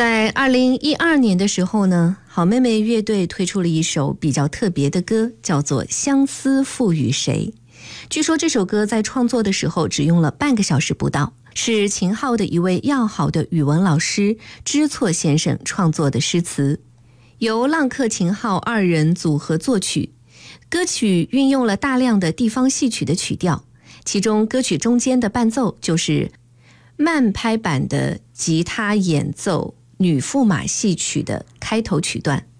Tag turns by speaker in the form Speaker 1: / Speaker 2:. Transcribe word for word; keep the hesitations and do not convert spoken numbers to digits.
Speaker 1: 在二零一二年的时候呢，好妹妹乐队推出了一首比较特别的歌，叫做《相思赋予谁》。据说这首歌在创作的时候只用了半个小时不到，是秦昊的一位要好的语文老师知错先生创作的诗词，由浪客秦昊二人组合作曲。歌曲运用了大量的地方戏曲的曲调，其中歌曲中间的伴奏就是慢拍版的吉他演奏女驸马戏曲的开头曲段。